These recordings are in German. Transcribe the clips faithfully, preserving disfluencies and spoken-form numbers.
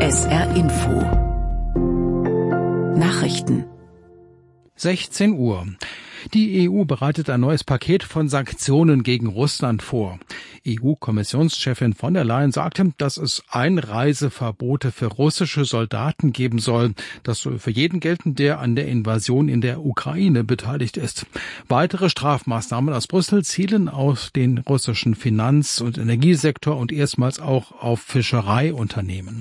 S R Info Nachrichten sechzehn Uhr. Die E U bereitet ein neues Paket von Sanktionen gegen Russland vor. E U-Kommissionschefin von der Leyen sagte, dass es Einreiseverbote für russische Soldaten geben soll. Das soll für jeden gelten, der an der Invasion in der Ukraine beteiligt ist. Weitere Strafmaßnahmen aus Brüssel zielen auf den russischen Finanz- und Energiesektor und erstmals auch auf Fischereiunternehmen.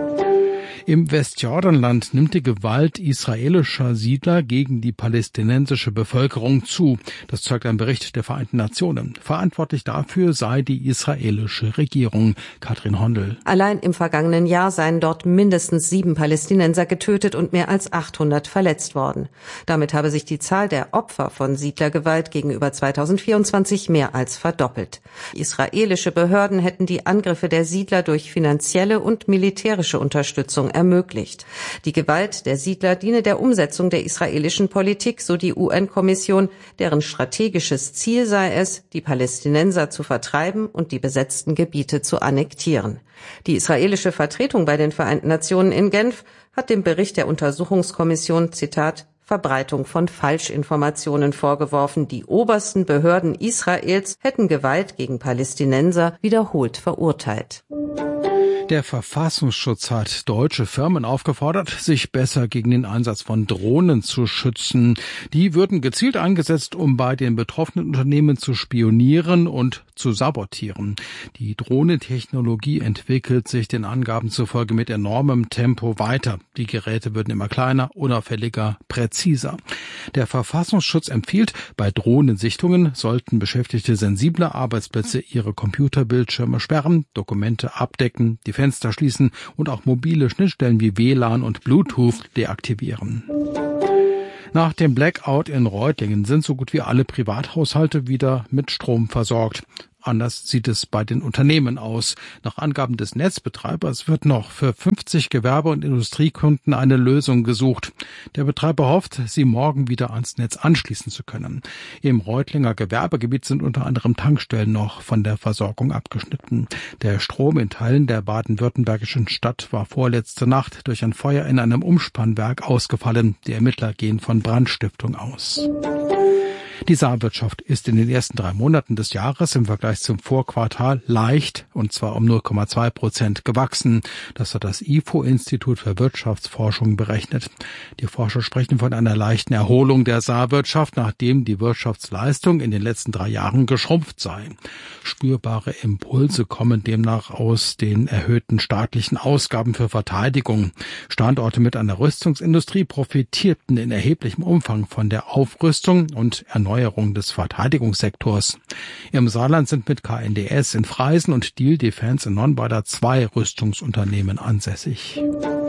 Im Westjordanland nimmt die Gewalt israelischer Siedler gegen die palästinensische Bevölkerung zu. Das zeigt ein Bericht der Vereinten Nationen. Verantwortlich dafür sei die israelische Regierung. Katrin Hondel. Allein im vergangenen Jahr seien dort mindestens sieben Palästinenser getötet und mehr als achthundert verletzt worden. Damit habe sich die Zahl der Opfer von Siedlergewalt gegenüber zweitausendvierundzwanzig mehr als verdoppelt. Israelische Behörden hätten die Angriffe der Siedler durch finanzielle und militärische Unterstützung ermöglicht. Die Gewalt der Siedler diene der Umsetzung der israelischen Politik, so die U N-Kommission, deren strategisches Ziel sei es, die Palästinenser zu vertreiben und die besetzten Gebiete zu annektieren. Die israelische Vertretung bei den Vereinten Nationen in Genf hat dem Bericht der Untersuchungskommission, Zitat, Verbreitung von Falschinformationen vorgeworfen. Die obersten Behörden Israels hätten Gewalt gegen Palästinenser wiederholt verurteilt. Der Verfassungsschutz hat deutsche Firmen aufgefordert, sich besser gegen den Einsatz von Drohnen zu schützen. Die würden gezielt eingesetzt, um bei den betroffenen Unternehmen zu spionieren und zu sabotieren. Die Drohnentechnologie entwickelt sich den Angaben zufolge mit enormem Tempo weiter. Die Geräte würden immer kleiner, unauffälliger, präziser. Der Verfassungsschutz empfiehlt, bei Drohnensichtungen sollten Beschäftigte sensibler Arbeitsplätze ihre Computerbildschirme sperren, Dokumente abdecken, die Fenster schließen und auch mobile Schnittstellen wie W L A N und Bluetooth deaktivieren. Nach dem Blackout in Reutlingen sind so gut wie alle Privathaushalte wieder mit Strom versorgt. Anders sieht es bei den Unternehmen aus. Nach Angaben des Netzbetreibers wird noch für fünfzig Gewerbe- und Industriekunden eine Lösung gesucht. Der Betreiber hofft, sie morgen wieder ans Netz anschließen zu können. Im Reutlinger Gewerbegebiet sind unter anderem Tankstellen noch von der Versorgung abgeschnitten. Der Strom in Teilen der baden-württembergischen Stadt war vorletzte Nacht durch ein Feuer in einem Umspannwerk ausgefallen. Die Ermittler gehen von Brandstiftung aus. Die Saarwirtschaft ist in den ersten drei Monaten des Jahres im Vergleich zum Vorquartal leicht, und zwar um null Komma zwei Prozent gewachsen. Das hat das I F O-Institut für Wirtschaftsforschung berechnet. Die Forscher sprechen von einer leichten Erholung der Saarwirtschaft, nachdem die Wirtschaftsleistung in den letzten drei Jahren geschrumpft sei. Spürbare Impulse kommen demnach aus den erhöhten staatlichen Ausgaben für Verteidigung. Standorte mit einer Rüstungsindustrie profitierten in erheblichem Umfang von der Aufrüstung und Erneuerung des Verteidigungssektors. Im Saarland sind mit K N D S in Freisen und Diehl Defence in Nonnweiler zwei Rüstungsunternehmen ansässig.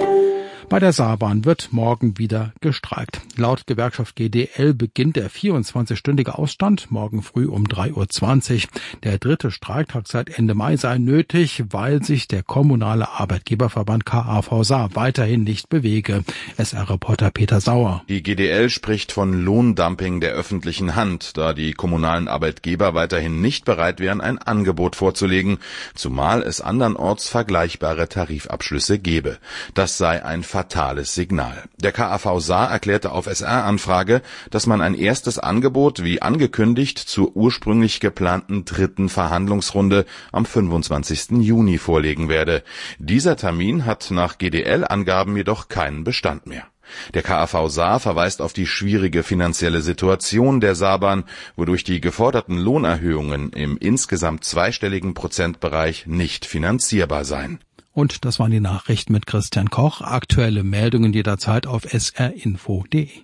Bei der Saarbahn wird morgen wieder gestreikt. Laut Gewerkschaft G D L beginnt der vierundzwanzigstündige Ausstand morgen früh um drei Uhr zwanzig. Der dritte Streiktag seit Ende Mai sei nötig, weil sich der kommunale Arbeitgeberverband K A V Saar weiterhin nicht bewege. S R-Reporter Peter Sauer. Die G D L spricht von Lohndumping der öffentlichen Hand, da die kommunalen Arbeitgeber weiterhin nicht bereit wären, ein Angebot vorzulegen, zumal es andernorts vergleichbare Tarifabschlüsse gebe. Das sei ein fatales Signal. Der K A V Saar erklärte auf S R-Anfrage, dass man ein erstes Angebot, wie angekündigt, zur ursprünglich geplanten dritten Verhandlungsrunde am fünfundzwanzigsten Juni vorlegen werde. Dieser Termin hat nach G D L-Angaben jedoch keinen Bestand mehr. Der K A V Saar verweist auf die schwierige finanzielle Situation der Saarbahn, wodurch die geforderten Lohnerhöhungen im insgesamt zweistelligen Prozentbereich nicht finanzierbar seien. Und das waren die Nachrichten mit Christian Koch. Aktuelle Meldungen jederzeit auf s r info punkt d e.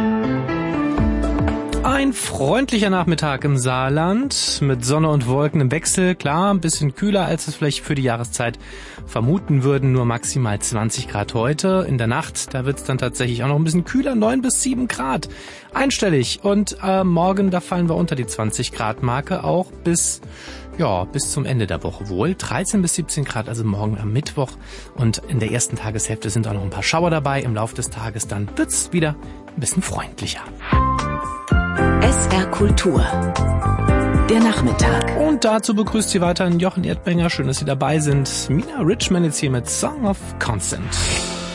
Ein freundlicher Nachmittag im Saarland mit Sonne und Wolken im Wechsel. Klar, ein bisschen kühler, als es vielleicht für die Jahreszeit vermuten würden. Nur maximal zwanzig Grad heute. In der Nacht, da wird es dann tatsächlich auch noch ein bisschen kühler, neun bis sieben Grad. Einstellig. Und äh, morgen, da fallen wir unter die zwanzig Grad Marke auch bis... Ja, bis zum Ende der Woche wohl. dreizehn bis siebzehn Grad, also morgen am Mittwoch. Und in der ersten Tageshälfte sind auch noch ein paar Schauer dabei. Im Laufe des Tages dann wird's wieder ein bisschen freundlicher. S R Kultur der Nachmittag. Und dazu begrüßt Sie weiterhin Jochen Erdbenger. Schön, dass Sie dabei sind. Mina Richman jetzt hier mit Song of Constant.